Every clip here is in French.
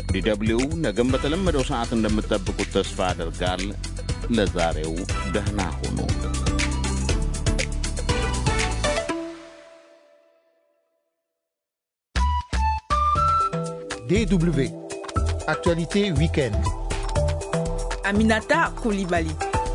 ዲደብሊው ነገም በተለመደው ሰዓት እንደምትጠብቁት ተስፋ አደርጋል። ለዛሬው ደህና ሁኑ። DW Actualité Week-end. Aminata Koulibaly.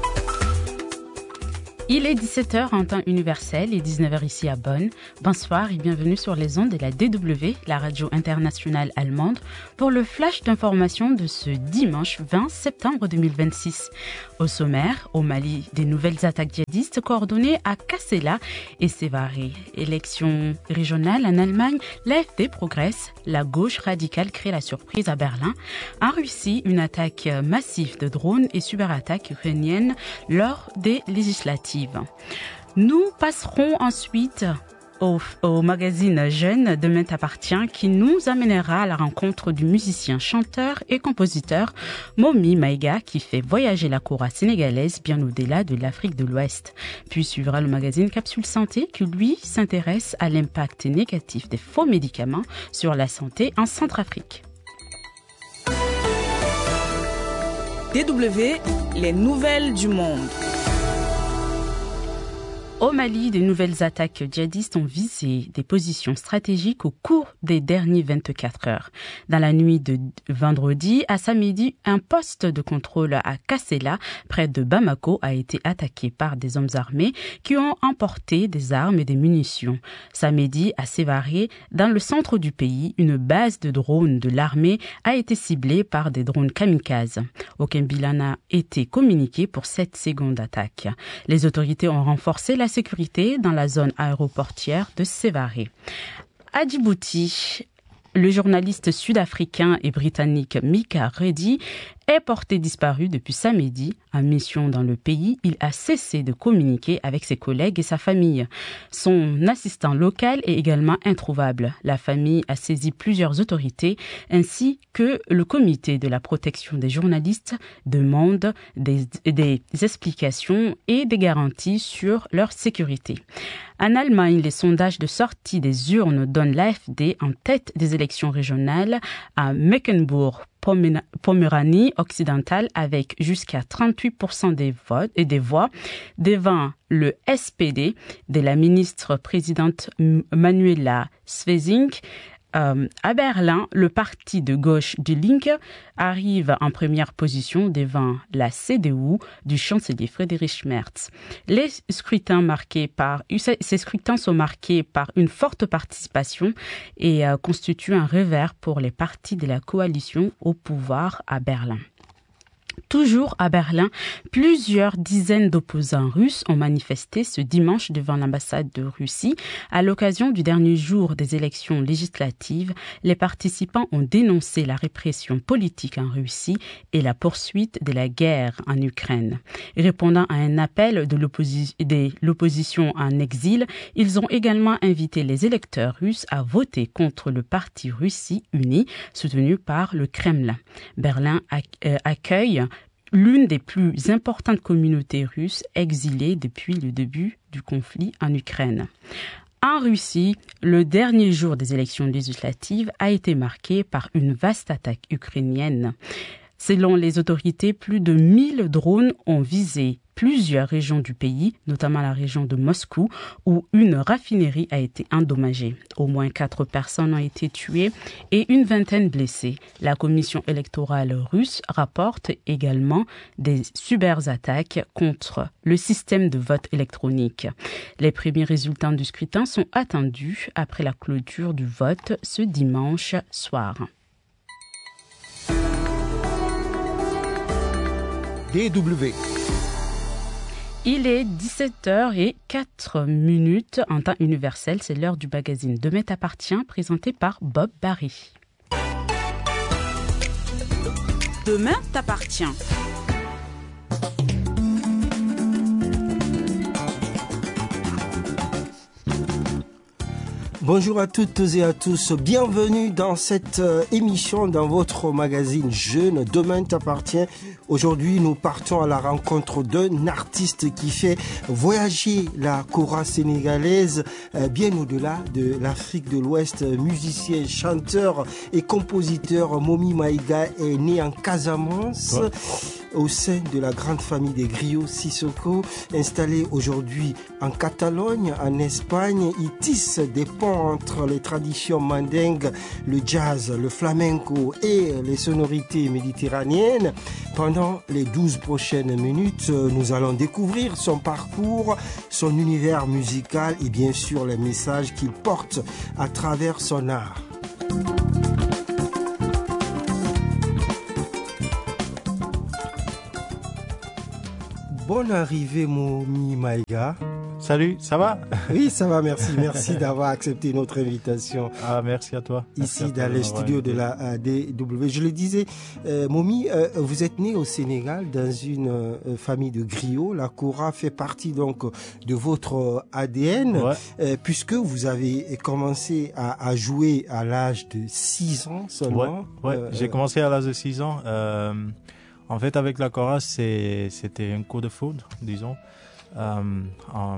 Il est 17h en temps universel et 19h ici à Bonn. Bonsoir et bienvenue sur les ondes de la DW, la radio internationale allemande, pour le flash d'information de ce dimanche 20 septembre 2026. Au sommaire, au Mali, des nouvelles attaques djihadistes coordonnées à Kassala et Sévaré. Élections régionales en Allemagne, l'AfD progresse, la gauche radicale crée la surprise à Berlin. En Russie, une attaque massive de drones et cyberattaques ukrainiennes lors des législatives. Nous passerons ensuite au magazine Jeune Demain t'appartient qui nous amènera à la rencontre du musicien, chanteur et compositeur Momi Maïga qui fait voyager la kora sénégalaise bien au-delà de l'Afrique de l'Ouest. Puis suivra le magazine Capsule Santé qui lui s'intéresse à l'impact négatif des faux médicaments sur la santé en Centrafrique. DW, les nouvelles du monde. Au Mali, de nouvelles attaques djihadistes ont visé des positions stratégiques au cours des dernières 24 heures. Dans la nuit de vendredi à samedi, un poste de contrôle à Kassala, près de Bamako, a été attaqué par des hommes armés qui ont emporté des armes et des munitions. Samedi, à Sévaré, dans le centre du pays, une base de drones de l'armée a été ciblée par des drones kamikazes. Aucun bilan n'a été communiqué pour cette seconde attaque. Les autorités ont renforcé la sécurité dans la zone aéroportière de Sévaré. À Djibouti, le journaliste sud-africain et britannique Mika Reddy est porté disparu depuis samedi. En mission dans le pays, il a cessé de communiquer avec ses collègues et sa famille. Son assistant local est également introuvable. La famille a saisi plusieurs autorités ainsi que le comité de la protection des journalistes demande des explications et des garanties sur leur sécurité. En Allemagne, les sondages de sortie des urnes donnent l'AfD en tête des élections régionales à Mecklembourg-Poméranie occidentale avec jusqu'à 38% des votes et des voix devant le SPD de la ministre-présidente Manuela Schwesig. À Berlin, le parti de gauche Die Linke arrive en première position devant la CDU du chancelier Friedrich Merz. Ces scrutins sont marqués par une forte participation et constituent un revers pour les partis de la coalition au pouvoir à Berlin. Toujours à Berlin, plusieurs dizaines d'opposants russes ont manifesté ce dimanche devant l'ambassade de Russie. À l'occasion du dernier jour des élections législatives, les participants ont dénoncé la répression politique en Russie et la poursuite de la guerre en Ukraine. Répondant à un appel de l'opposition en exil, ils ont également invité les électeurs russes à voter contre le parti Russie Unie, soutenu par le Kremlin. Berlin accueille l'une des plus importantes communautés russes exilées depuis le début du conflit en Ukraine. En Russie, le dernier jour des élections législatives a été marqué par une vaste attaque ukrainienne. Selon les autorités, plus de 1000 drones ont visé plusieurs régions du pays, notamment la région de Moscou, où une raffinerie a été endommagée. Au moins 4 personnes ont été tuées et une vingtaine blessées. La commission électorale russe rapporte également des cyberattaques contre le système de vote électronique. Les premiers résultats du scrutin sont attendus après la clôture du vote ce dimanche soir. DW. Il est 17h04 en temps universel. C'est l'heure du magazine Demain t'appartient, présenté par Bob Barry. Demain t'appartient. Bonjour à toutes et à tous, bienvenue dans cette émission, dans votre magazine Jeune Demain t'appartient. Aujourd'hui, nous partons à la rencontre d'un artiste qui fait voyager la kora sénégalaise bien au-delà de l'Afrique de l'Ouest. Musicien, chanteur et compositeur, Momi Maïga est né en Casamance. Ouais. Au sein de la grande famille des griots Sissoko, installé aujourd'hui en Catalogne, en Espagne. Il tisse des ponts entre les traditions mandingues, le jazz, le flamenco et les sonorités méditerranéennes. Pendant les 12 prochaines minutes, nous allons découvrir son parcours, son univers musical et bien sûr les messages qu'il porte à travers son art. Bonne arrivée, Momi Maïga. Salut, ça va? Oui, ça va, merci. Merci d'avoir accepté notre invitation. Ah, merci à toi. Ici, dans les studios de la DW. Je le disais, Momi, vous êtes né au Sénégal dans une famille de griots. La kora fait partie donc de votre ADN, puisque vous avez commencé à jouer à l'âge de 6 ans seulement. Ouais, j'ai commencé à l'âge de 6 ans. En fait, avec la kora, c'était un coup de foudre, disons. En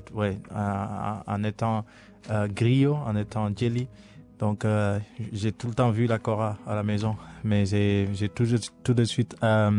étant griot, en étant jelly. Donc, j'ai tout le temps vu la kora à la maison, mais j'ai tout de suite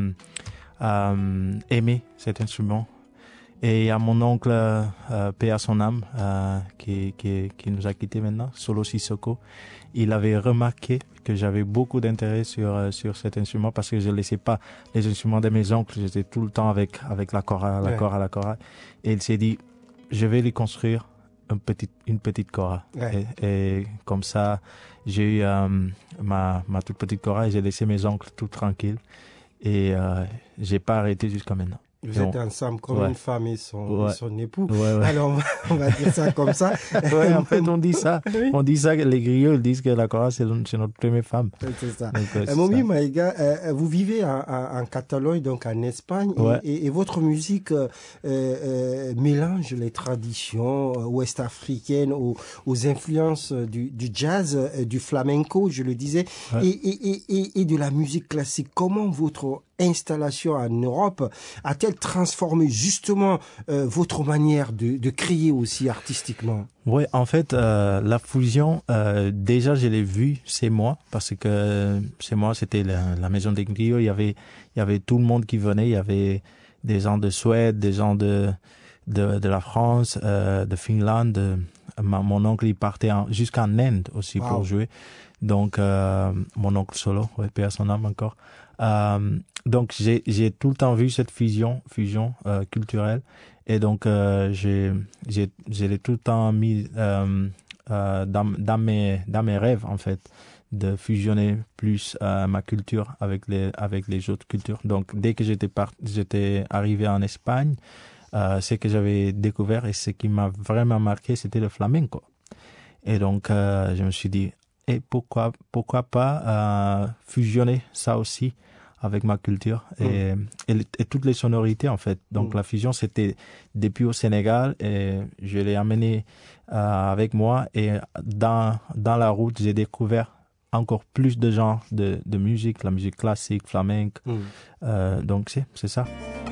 aimé cet instrument. Et à mon oncle, paix à son âme, qui nous a quittés maintenant, Solo Sissoko, il avait remarqué que j'avais beaucoup d'intérêt sur cet instrument parce que je ne laissais pas les instruments de mes oncles. J'étais tout le temps avec la kora. Et il s'est dit, je vais lui construire une petite kora. Ouais. Et comme ça, j'ai eu ma toute petite kora et j'ai laissé mes oncles tout tranquilles. Et j'ai pas arrêté jusqu'à maintenant. Vous êtes ensemble comme une femme et son époux. Alors, on va dire ça comme ça. En fait, on dit ça. Oui. On dit ça, les griots, ils disent que la kora, c'est notre première femme. C'est ça. Momi Maïga, vous vivez en Catalogne, donc en Espagne, et votre musique mélange les traditions ouest-africaines aux influences du jazz, du flamenco, je le disais, et de la musique classique. Comment votre installation en Europe a-t-elle transformé justement votre manière de créer aussi artistiquement? Oui, en fait, la fusion, déjà je l'ai vue chez moi, parce que chez moi c'était la maison des griots, il y avait tout le monde qui venait, il y avait des gens de Suède, des gens de la France, de Finlande. Mon oncle il partait jusqu'en Inde aussi pour jouer. Donc mon oncle Solo, paix à son âme encore. Donc j'ai tout le temps vu cette fusion culturelle et donc je l'ai tout le temps mis dans mes rêves en fait de fusionner plus ma culture avec les autres cultures. Donc dès que j'étais arrivé en Espagne, ce que j'avais découvert et ce qui m'a vraiment marqué, c'était le flamenco. Et donc je me suis dit, et pourquoi pas fusionner ça aussi avec ma culture et toutes les sonorités en fait. Donc la fusion c'était depuis au Sénégal et je l'ai amené avec moi et dans la route j'ai découvert encore plus de genres de musique, la musique classique, flamenco. Donc c'est ça.